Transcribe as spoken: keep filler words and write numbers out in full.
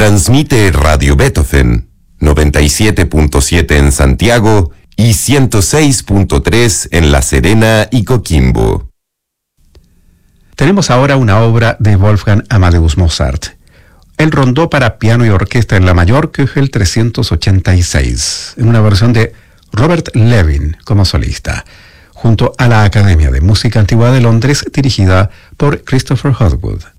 Transmite Radio Beethoven, noventa y siete punto siete en Santiago y ciento seis punto tres en La Serena y Coquimbo. Tenemos ahora una obra de Wolfgang Amadeus Mozart. El rondó para piano y orquesta en la mayor, que es el trescientos ochenta y seis, en una versión de Robert Levin como solista, junto a la Academia de Música Antigua de Londres, dirigida por Christopher Hogwood.